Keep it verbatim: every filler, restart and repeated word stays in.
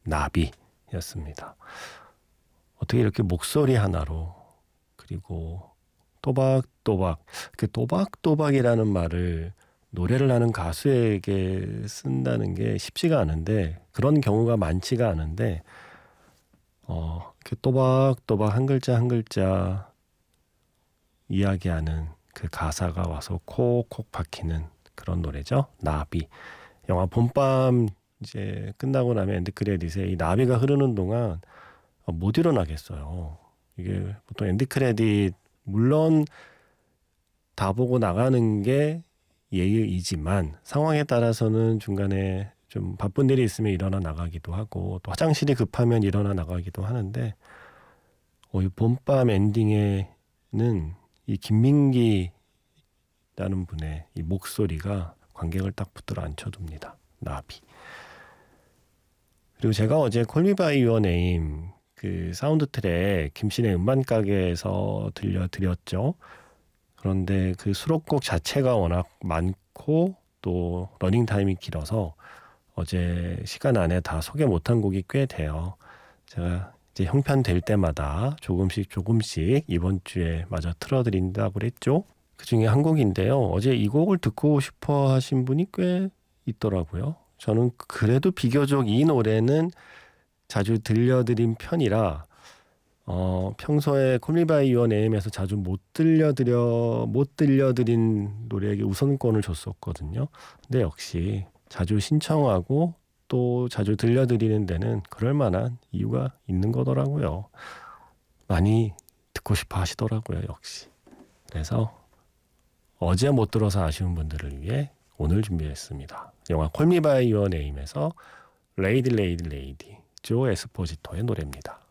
나비였습니다. 어떻게 이렇게 목소리 하나로 그리고 또박또박 그 또박또박이라는 말을 노래를 하는 가수에게 쓴다는 게 쉽지가 않은데 그런 경우가 많지가 않은데 어, 이렇게 또박또박 한 글자 한 글자 이야기하는 그 가사가 와서 콕콕 박히는 그런 노래죠. 나비. 영화 봄밤 이제 끝나고 나면 엔드 크레딧에 이 나비가 흐르는 동안 못 일어나겠어요. 이게 보통 엔드 크레딧 물론 다 보고 나가는 게 예의이지만 상황에 따라서는 중간에 좀 바쁜 일이 있으면 일어나 나가기도 하고 또 화장실이 급하면 일어나 나가기도 하는데 어, 이 봄밤 엔딩에는 이 김민기라는 분의 이 목소리가 관객을 딱 붙들어 앉혀둡니다. 나비. 그리고 제가 어제 콜미 바이 유어 네임 그 사운드 트랙 김신의 음반 가게에서 들려드렸죠. 그런데 그 수록곡 자체가 워낙 많고 또 러닝 타임이 길어서 어제 시간 안에 다 소개 못한 곡이 꽤 돼요. 제가 이제 형편 될 때마다 조금씩 조금씩 이번 주에 마저 틀어드린다고 그랬죠. 그 중에 한 곡인데요. 어제 이 곡을 듣고 싶어 하신 분이 꽤 있더라고요. 저는 그래도 비교적 이 노래는 자주 들려드린 편이라 어, 평소에 콜미 바이 유어 네임에서 자주 못 들려드려 못 들려드린 노래에게 우선권을 줬었거든요. 근데 역시 자주 신청하고 또 자주 들려드리는 데는 그럴 만한 이유가 있는 거더라고요. 많이 듣고 싶어 하시더라고요, 역시. 그래서 어제 못 들어서 아쉬운 분들을 위해 오늘 준비했습니다. 영화 콜미 바이 유어 네임에서 레이디 레이디 레이디 조 에스포지토의 노래입니다.